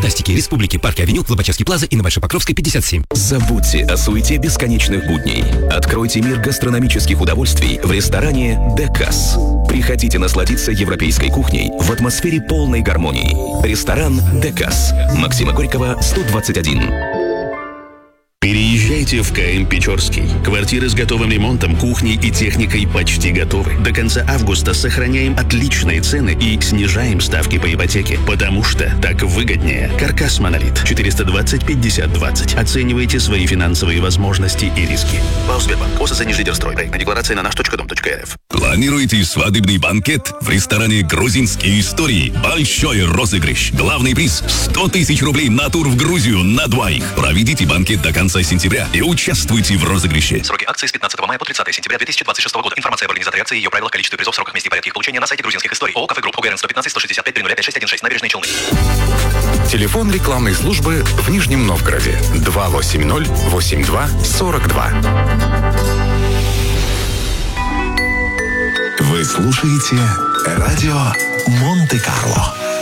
фантастики, Республики, Парка Авеню, Лобачевский Плаза и на Большой-Покровской, 57. Забудьте о суете бесконечных будней. Откройте мир гастрономических удовольствий в ресторане «Декас». Приходите насладиться европейской кухней в атмосфере полной гармонии. Ресторан «Декас». Максима Горького, 121. Переезжайте в КМ Печорский. Квартиры с готовым ремонтом, кухней и техникой почти готовы. До конца августа сохраняем отличные цены и снижаем ставки по ипотеке, потому что так выгоднее. Каркас «Монолит». 420-50-20. Оценивайте свои финансовые возможности и риски. ПАО «Сбербанк». ОСС «Нижнедерстрой». Проектная декларация на наш.дом.рф. Планируете свадебный банкет в ресторане «Грузинские истории»? Большой розыгрыш. Главный приз – 100 тысяч рублей на тур в Грузию на двоих. Проведите банкет до конца сентября и участвуйте в розыгрыше. Сроки акции с 15 мая по 30 сентября 2026 года. Информация об организаторе акции, ее правилах, количестве призов, сроках, месте и порядке их получения на сайте грузинских историй. ООО «Кафе Групп». ОГРН 115 165 305 616. Набережные Челны. Телефон рекламной службы в Нижнем Новгороде 280-82-42. Вы слушаете радио Монте-Карло.